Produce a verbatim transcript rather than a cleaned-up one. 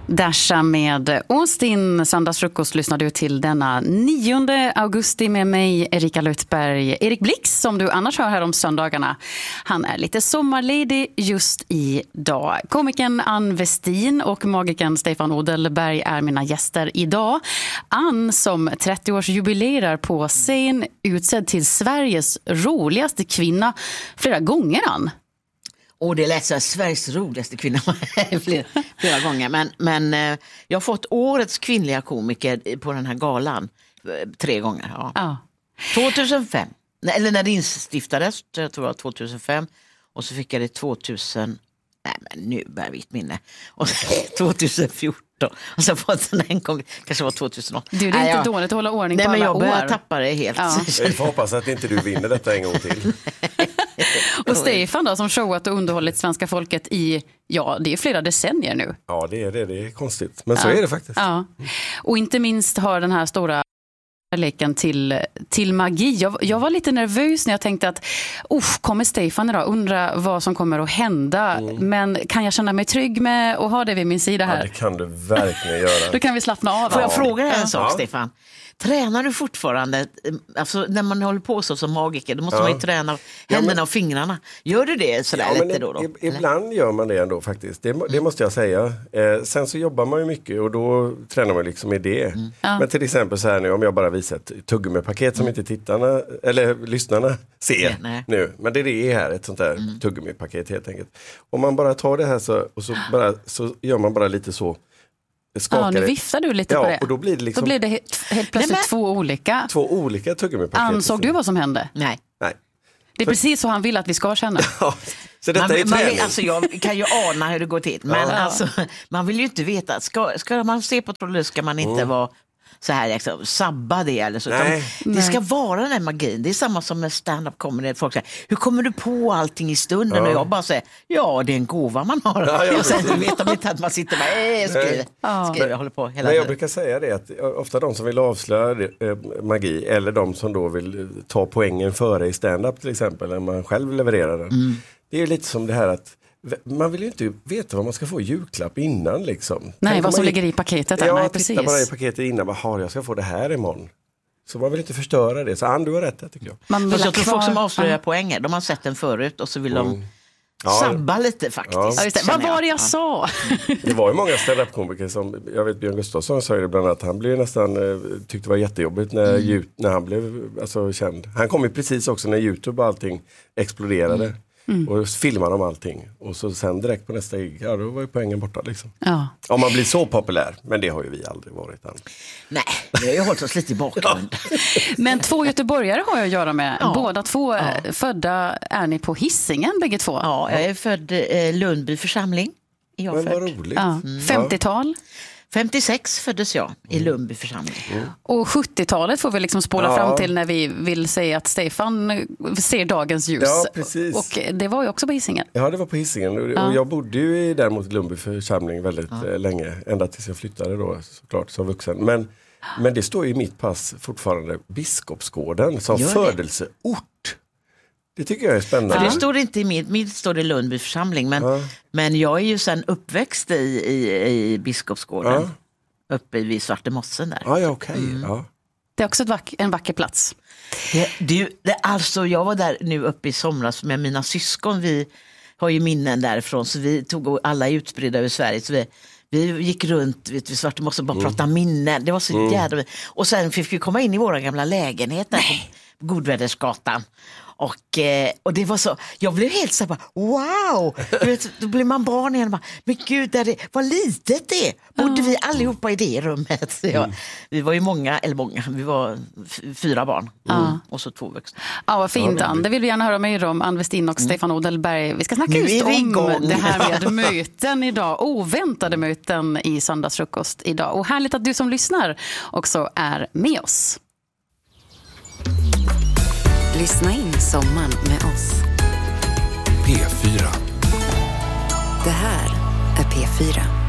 Dasha med Austin. Söndagsfrukost lyssnar du till denna nionde augusti med mig, Erika Lutberg. Erik Blix, som du annars hör här om söndagarna, han är lite sommarledig just idag. Komikern Ann Westin och magikern Stefan Odelberg är mina gäster idag. Ann, som trettio-årsjubilerar på scen, utsedd till Sveriges roligaste kvinna flera gånger, Ann. Och det lät så Sveriges roligaste kvinna flera, flera gånger. Men, men eh, jag har fått årets kvinnliga komiker på den här galan eh, tre gånger. Ja. Ja. tjugohundrafem, eller när det instiftades, jag tror jag tjugohundrafem. Och så fick jag det tvåtusen, nej men nu bär vitt minne. Och så tjugohundrafjorton. Och så fått den en gång, kanske var tjugohundraåtta. Du, det är nej, inte jag, dåligt att hålla ordning nej, på men alla jag år. börjar tappa det helt. Ja. Jag får hoppas att inte du vinner detta en gång till. Och Stefan då, som showat och underhållit svenska folket i, ja, det är flera decennier nu. Ja, det är det. Det är konstigt. Men så ja. är det faktiskt. Ja. Och inte minst har den här stora leken till, till magi. Jag, jag var lite nervös när jag tänkte att uff, kommer Stefan idag? Undra vad som kommer att hända. Mm. Men kan jag känna mig trygg med att ha det vid min sida här? Ja, det kan du verkligen göra. Då kan vi slappna av. Får jag fråga dig en ja. sak, Ja. Stefan? Tränar du fortfarande, alltså när man håller på så som magiker, då måste Ja. man ju träna händerna ja, men, och fingrarna. Gör du det sådär ja, lite men då? då i, ibland gör man det ändå faktiskt. Det, det måste jag säga. Eh, sen så jobbar man ju mycket och då tränar man liksom i det. Mm. Ja. Men till exempel så här nu, om jag bara visar ett tuggummi-paket som mm. inte tittarna, eller lyssnarna ser nej. nu. Men det är det här, ett sånt där mm. tuggummi-paket helt enkelt. Om man bara tar det här så, och så, bara, så gör man bara lite så. Ja, nu viftar du lite ja, på det. Och då blir det, liksom då blir det helt, helt plötsligt nej, men... två olika. Två olika tuggummi-paket. Ansåg du vad som hände? Nej. Nej. Det är För... precis så han vill att vi ska känna. Ja, så detta man, är man, träning. alltså jag kan ju ana hur det går till. Men ja. alltså, man vill ju inte veta. Ska, ska man se på Trollus ska man inte mm. vara så här liksom, sabba det eller så. Nej. Det ska vara den här magin. Det är samma som med stand-up comedy. Folk säger, hur kommer du på allting i stunden? Ja. Och jag bara säger, ja det är en gåva man har. Ja, ja, och sen vet de inte att man sitter med äh, skriver, ja. skriver, jag håller på hela Men jag tiden. brukar säga det att ofta de som vill avslöja det, eh, magi eller de som då vill ta poängen före i stand-up till exempel, när man själv levererar den. Mm. Det är ju lite som det här att man vill ju inte veta vad man ska få julklapp innan liksom. Nej, Tänk vad som man, ligger i paketet. Ja, nej, titta precis. bara i paketet innan. Vad har jag ska få det här imorgon. Så man vill inte förstöra det. Så Ann, du har rätt där tycker jag. Man vill jag tror kvar... folk som avslöjar mm. poänger, de har sett den förut och så vill mm. de ja. sabba lite faktiskt. Ja. Ja, just det. Vad var det jag ja. sa? Det var ju många stand-up-komiker som, jag vet Björn Gustafsson sa ju bland annat, han blev nästan, tyckte det var jättejobbigt när, mm. ju, när han blev alltså, känd. Han kom ju precis också när YouTube och allting exploderade. Mm. Mm. Och filmar om allting. Och så sen direkt på nästa gig, ja då var ju poängen borta liksom. Ja. Om man blir så populär, men det har ju vi aldrig varit än. Nej, vi har ju hållit oss lite i bakgrund. Ja. Men två göteborgare har jag att göra med. Ja. Båda två ja. födda är ni på Hisingen, bägge två? Ja, jag är född eh, Lundby församling. Jag men vad född. roligt. Ja. Mm. femtiotal? femtiosex föddes jag i Lundby församling. Mm. Och sjuttiotalet får vi liksom spola ja. fram till när vi vill säga att Stefan ser dagens ljus. Ja, precis. Och det var ju också på Hisingen. Ja, det var på Hisingen. Och ja. jag bodde ju däremot i Lundby församling väldigt ja. länge. Ända tills jag flyttade då, såklart, som vuxen. Men, men det står ju i mitt pass fortfarande Biskopsgården som födelseort. Det tycker jag är spännande. För det står inte i mitt, mitt står det Lundby församling. Men, ja. men jag är ju sen uppväxt i, i, i Biskopsgården. Ja. Uppe vid Svartemossen där. Ja, ja okej. Okay. Mm. Ja. Det är också ett vack, en vacker plats. Det, det, det, alltså jag var där nu uppe i somras med mina syskon. Vi har ju minnen därifrån. Så vi tog alla utspridda över Sverige. Så vi, vi gick runt vid Svartemossen och bara mm. pratade minnen. Det var så mm. jävla... Och sen fick vi komma in i våra gamla lägenhet där på Godvädersgatan. Och, och det var så, jag blev helt så här, wow, du vet, då blir man barn igen och bara, men gud, där det, vad litet det är. Bodde vi allihopa i det rummet? Så jag, mm. Vi var ju många, eller många, vi var f- fyra barn mm. Mm. och så två vuxna. Ja, vad fint Ann, det vill vi gärna höra mer om, Ann Westin och mm. Stefan Odelberg. Vi ska snacka nu just om igång. Det här med möten idag, oväntade möten i söndagsfrukost idag. Och härligt att du som lyssnar också är med oss. Lyssna in sommaren med oss. P fyra. Det här är P fyra.